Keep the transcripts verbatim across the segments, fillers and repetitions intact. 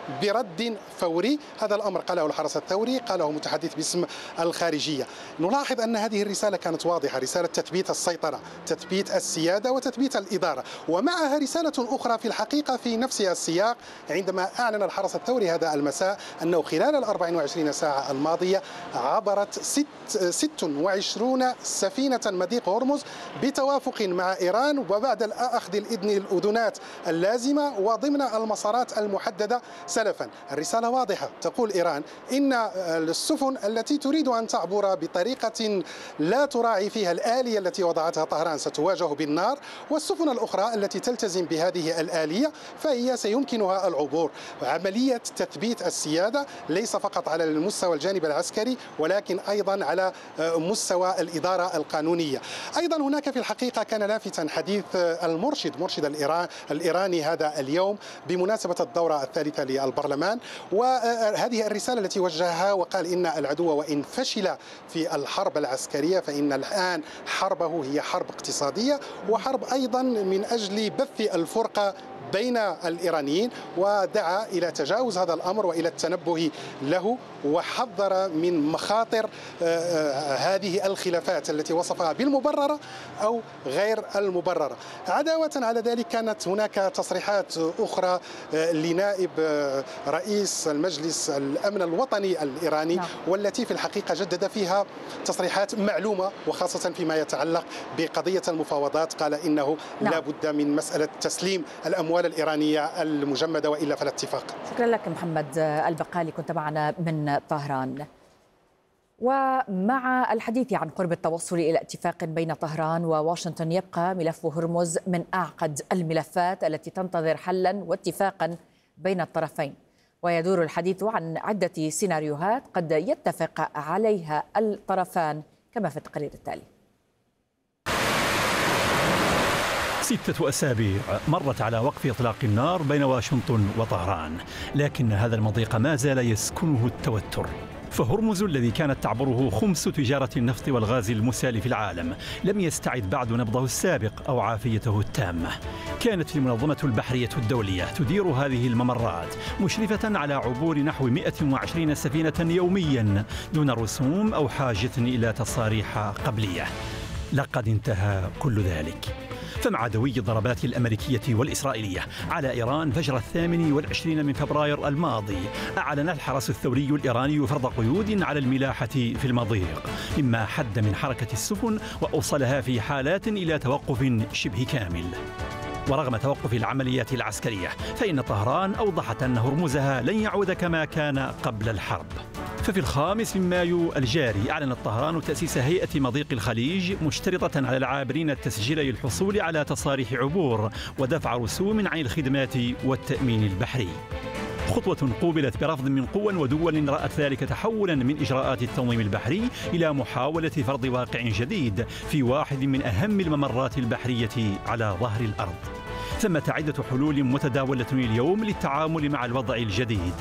برد فوري. هذا الأمر قاله الحرس الثوري، قاله متحدث باسم الخارجية. نلاحظ أن هذه الرسالة كانت واضحة، رسالة تثبيت السيطرة، تثبيت السيادة وتثبيت الإدارة، ومعها رسالة أخرى في الحقيقة في نفس السياق عندما أعلن الحرس الثوري هذا المساء أنه خلال الأربع وعشرين ساعة الماضية عبرت ست ست وعشرين سفينة مضيق هرمز بتوافق مع إيران وبعد أخذ الإذن الأذونات اللازمة وضمن المسارات المحددة سلفا. الرسالة واضحة، تقول إيران إن السفن التي تريد أن تعبر بطريقة لا تراعي فيها الآلية التي وضعتها طهران ستواجه بالنار، والسفن الأخرى التي تلتزم بهذه الآلية فهي سيمكنها العبور. عملية تثبيت السيادة ليس فقط على المستوى الجانب العسكري ولكن أيضا على مستوى الإدارة القانونية. أيضا هناك في الحقيقة كان لافتا حديث المرشد مرشد الإيران الإيراني هذا اليوم بمناسبة الدورة الثالثة للبرلمان، وهذه الرسالة التي وجهها وقال إن العدو وإن فشل في الحرب العسكرية فإن الآن حربه هي حرب اقتصادية وحرب أيضا من أجل بث الفرقة بين الإيرانيين، ودعا إلى تجاوز هذا الأمر وإلى التنبه له، وحذر من مخاطر هذه الخلافات التي وصفها بالمبررة أو غير المبررة. عداوة على ذلك كانت هناك تصريحات أخرى لنائب رئيس المجلس الأمن الوطني الإيراني والتي في الحقيقة جدد فيها تصريحات معلومة وخاصة فيما يتعلق بقضية المفاوضات. قال إنه لا بد من مسألة تسليم الأموال الإيرانية المجمدة وإلا فلا اتفاق. شكرا لك محمد البقالي، كنت معنا من طهران. ومع الحديث عن قرب التوصل إلى اتفاق بين طهران وواشنطن، يبقى ملف هرمز من أعقد الملفات التي تنتظر حلا واتفاقا بين الطرفين، ويدور الحديث عن عدة سيناريوهات قد يتفق عليها الطرفان كما في التقرير التالي. ستة أسابيع مرت على وقف إطلاق النار بين واشنطن وطهران، لكن هذا المضيق ما زال يسكنه التوتر. فهرمز الذي كانت تعبره خمس تجارة النفط والغاز المسال في العالم لم يستعد بعد نبضه السابق أو عافيته التامة. كانت المنظمة البحرية الدولية تدير هذه الممرات مشرفة على عبور نحو مئة وعشرين سفينة يوميا دون رسوم أو حاجة إلى تصاريح قبلية. لقد انتهى كل ذلك. فمع دوي الضربات الأمريكية والإسرائيلية على إيران فجر الثامن والعشرين من فبراير الماضي، أعلن الحرس الثوري الإيراني فرض قيود على الملاحة في المضيق، مما حد من حركة السفن وأوصلها في حالات إلى توقف شبه كامل. ورغم توقف العمليات العسكرية فإن طهران أوضحت أن هرمزها لن يعود كما كان قبل الحرب. ففي الخامس من مايو الجاري أعلنت طهران تأسيس هيئة مضيق الخليج، مشترطة على العابرين التسجيل للحصول على تصاريح عبور ودفع رسوم عن الخدمات والتأمين البحري. خطوة قوبلت برفض من قوى ودول رأت ذلك تحولا من إجراءات التنظيم البحري إلى محاولة فرض واقع جديد في واحد من أهم الممرات البحرية على ظهر الأرض. ثمة عدة حلول متداولة اليوم للتعامل مع الوضع الجديد،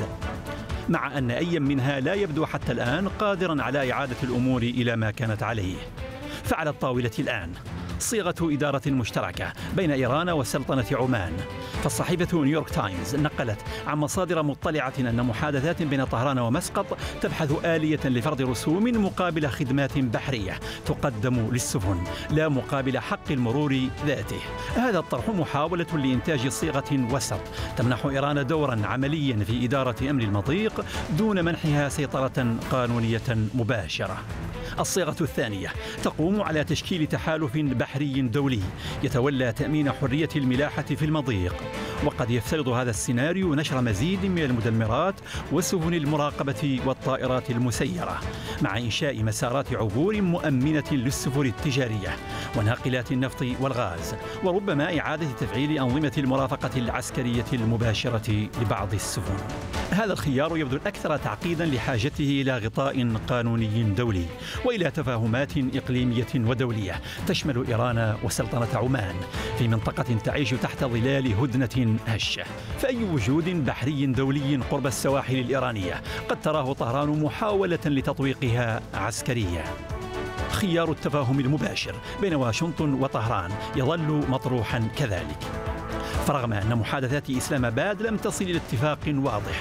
مع أن أي منها لا يبدو حتى الآن قادرا على إعادة الأمور إلى ما كانت عليه. فعلى الطاولة الآن صيغة إدارة مشتركة بين إيران وسلطنة عمان. فالصحيفة نيويورك تايمز نقلت عن مصادر مطلعة أن محادثات بين طهران ومسقط تبحث آلية لفرض رسوم مقابل خدمات بحرية تقدم للسفن لا مقابل حق المرور ذاته. هذا الطرح محاولة لإنتاج صيغة وسط تمنح إيران دورا عمليا في إدارة أمن المضيق دون منحها سيطرة قانونية مباشرة. الصيغة الثانية تقوم على تشكيل تحالف بحري دولي يتولى تأمين حرية الملاحة في المضيق، وقد يفترض هذا السيناريو نشر مزيد من المدمرات والسفن المراقبة والطائرات المسيرة، مع إنشاء مسارات عبور مؤمنة للسفن التجارية وناقلات النفط والغاز، وربما إعادة تفعيل أنظمة المرافقة العسكرية المباشرة لبعض السفن. هذا الخيار يبدو الأكثر تعقيدا لحاجته إلى غطاء قانوني دولي وإلى تفاهمات إقليمية ودولية تشمل إيران وسلطنة عمان في منطقة تعيش تحت ظلال هدنة هشة. فأي وجود بحري دولي قرب السواحل الإيرانية قد تراه طهران محاولة لتطويقها عسكريا. خيار التفاهم المباشر بين واشنطن وطهران يظل مطروحا كذلك. فرغم أن محادثات إسلام آباد لم تصل إلى اتفاق واضح